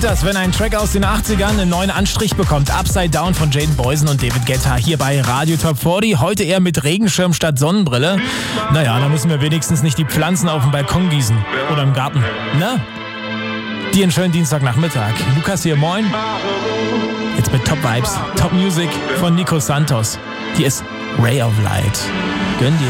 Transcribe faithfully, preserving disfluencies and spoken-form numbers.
kennt das, wenn ein Track aus den achtzigern einen neuen Anstrich bekommt. Upside Down von Jaden Boysen und David Guetta hier bei Radio Top vierzig. Heute eher mit Regenschirm statt Sonnenbrille. Naja, da müssen wir wenigstens nicht die Pflanzen auf dem Balkon gießen. Oder im Garten. Ne? Dir einen schönen Dienstagnachmittag. Lukas hier, moin. Jetzt mit Top Vibes, Top Music von Nico Santos. Hier ist Ray of Light. Gönn dir.